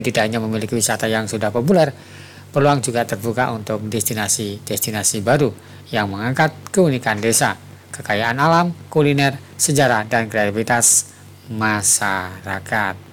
Tidak hanya memiliki wisata yang sudah populer, peluang juga terbuka untuk destinasi-destinasi baru yang mengangkat keunikan desa, kekayaan alam, kuliner, sejarah, dan kreativitas masyarakat.